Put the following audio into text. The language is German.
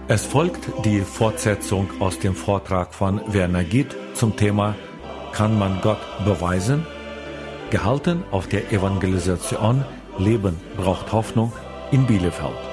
Es folgt die Fortsetzung aus dem Vortrag von Werner Gitt zum Thema Kann man Gott beweisen? Gehalten auf der Evangelisation Leben braucht Hoffnung in Bielefeld.